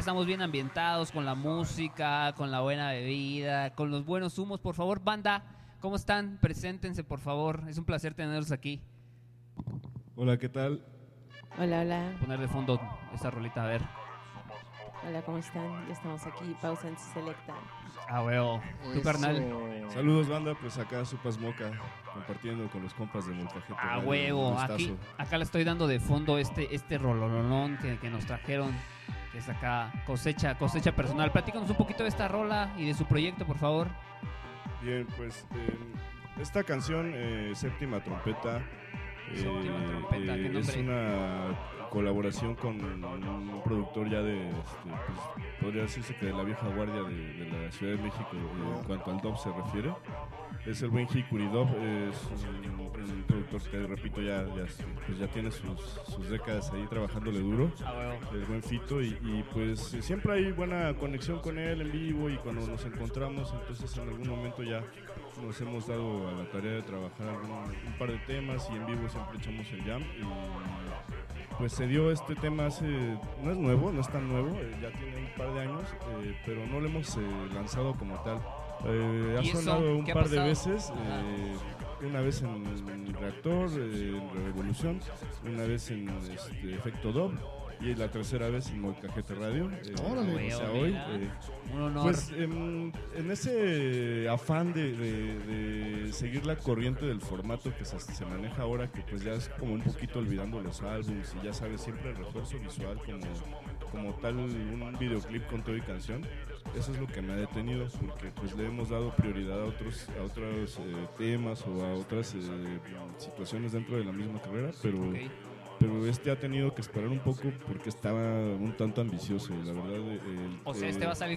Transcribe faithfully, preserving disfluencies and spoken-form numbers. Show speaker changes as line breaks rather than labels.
que estamos bien ambientados con la música, con la buena bebida, con los buenos humos. Por favor, banda, ¿cómo están? Preséntense, por favor. Es un placer tenerlos aquí.
Hola, ¿qué tal?
Hola, hola.
Poner de fondo esta rolita, a ver.
Hola, ¿cómo están? Ya estamos aquí, pausa en Selecta.
Ah, huevo. ¿Tu
Eso.
carnal?
Saludos, banda, pues acá Supas Moca, compartiendo con los compas de Molcajete.
Ah,
Radio,
huevo.
un gustazo.
Aquí, acá le estoy dando de fondo este, este rololón que, que nos trajeron, que es acá cosecha, cosecha personal. Platícanos un poquito de esta rola y de su proyecto, por favor.
Bien, pues eh, esta canción, eh, Séptima Trompeta,
Séptima
eh,
Trompeta, ¿qué
eh, es
nombre?
una colaboración con un productor ya de, este, pues, podría decirse que de la vieja guardia de, de la Ciudad de México, eh, en cuanto al dub se refiere. Es el buen Hikuri Dub, es un, un productor que, repito, ya, ya, pues ya tiene sus, sus décadas ahí trabajándole duro.
Ah, huevo.
El buen Fito, y, y pues eh, siempre hay buena conexión con él en vivo, y cuando nos encontramos, entonces en algún momento ya nos hemos dado a la tarea de trabajar algún, un par de temas, y en vivo siempre echamos el jam. Y pues se dio este tema hace, no es nuevo, no es tan nuevo, eh, ya tiene un par de años, eh, pero no lo hemos eh, lanzado como tal. Eh, ha
¿Y eso?
sonado un
¿Qué ha
par de
pasado?
veces, eh, una vez en Reactor, eh, en Revolución, una vez en este, Efecto Dub, y la tercera vez en Molcajete Radio. Eh,
Órale.
o sea,
Huevo,
hoy.
mira.
eh,
Un honor.
pues en, en ese afán de, de- de seguir la corriente del formato que se, se maneja ahora, que pues ya es como un poquito olvidando los álbums, y ya sabes, siempre el refuerzo visual como, como tal, un videoclip con todo y canción. Eso es lo que me ha detenido, porque pues le hemos dado prioridad a otros, a otros eh, temas o a otras eh, situaciones dentro de la misma carrera, pero...
Ok.
Pero este ha tenido que esperar un poco porque estaba un tanto ambicioso, la verdad. El,
O sea,
eh,
este va a salir